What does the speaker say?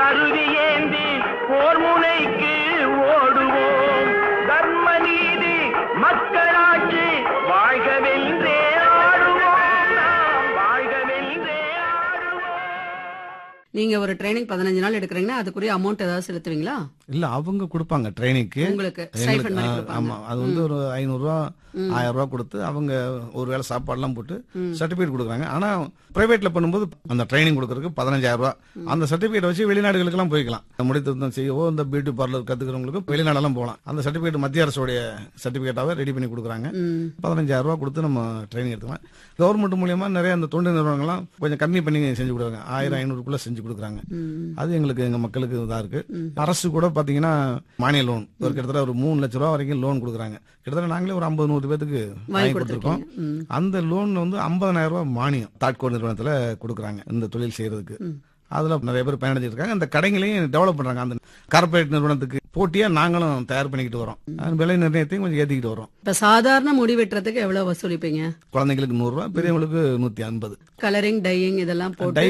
கருவி ஏந்தி போர் முனைக்கு ஓடுவோம். தர்ம நீதி மக்களாட்சி வாழ்கவென்றே ஆடுவோம். நாம் வாழ்கவென்றே ஆடுவோம். நீங்க ஒரு ட்ரைனிங் 15 நாள் எடுக்கிறீங்கன்னா அதுக்குரிய அமௌண்ட் ஏதாவது செலுத்துவீங்களா? இல்ல அவங்க கொடுப்பாங்க ட்ரைனிங்க்கு. உங்களுக்கு ஸ்டைஃபண்ட் மாதிரி கொடுப்பாங்க. ஆமா, அது வந்து ஒரு 500 ரூபா 1000 ரூபா கொடுத்து அவங்க ஒரு வேளை சாப்பாடுலாம் போட்டு சர்டிபிகேட் கொடுக்குறாங்க. ஆனா பிரைவேட்ல பண்ணும்போது அந்த ட்ரைனிங் கொடுக்கறதுக்கு 15000 ரூபா. அந்த சர்டிபிகேட் வச்சு வெளிநாடுகளுக்கு எல்லாம் போய்க்கலாம். முடித்திருத்தம் செய்யவோ இந்த பியூட்டி பார்லர் கத்துக்கிறவங்களுக்கு வெளிநாடெல்லாம் போகலாம். அந்த சர்டிபிகேட் மத்திய அரசுடைய சர்டிபிகேட்டாவே ரெடி பண்ணி கொடுக்குறாங்க. 15000 ரூபா கொடுத்து நம்ம ட்ரைனிங் எடுத்துக்கலாம். கவர்மெண்ட் மூலியமா நிறைய அந்த தொண்டு நிறுவனங்கள்லாம் கொஞ்சம் கம்மி பண்ணி செஞ்சு கொடுக்குறாங்க. 1000-500 செஞ்சு கொடுக்குறாங்க. அது எங்களுக்கு எங்க மக்களுக்கு இதா இருக்கு. அரசு கூட பாத்தீங்கன்னா மானிய லோன் ஒரு கிட்டத்தட்ட ஒரு 3 லட்சம் ரூபா வரைக்கும் லோன் கொடுக்குறாங்க. கிட்டத்தட்ட நாங்களே ஒரு 50-100 பேருக்கு வாங்கி கொடுத்துருக்கோம். அந்த லோன் வந்து 50000 ரூபாய் மானியம் தாட்கோ நிறுவனத்துல கொடுக்குறாங்க இந்த தொழில் செய்யறதுக்கு. அதுல நிறைய பேர் பயனடைஞ்சிட்டு இருக்காங்க. அந்த கடைகளையும் டெவலப் பண்றாங்க. அந்த கார்பரேட் நிறுவனத்துக்கு போட்டியா நாங்களும் தயார் பண்ணிக்கிட்டு வரோம். விலை நிர்ணயத்தையும் கொஞ்சம் ஏத்திக்கிட்டு வரோம். இப்ப சாதாரண முடி வெட்டுறதுக்கு எவ்வளவு வசூலிப்பீங்க? குழந்தைங்களுக்கு 100 ரூபாய், பெரியவங்களுக்கு 150. கலரிங் டையிங் இதெல்லாம் போட்டு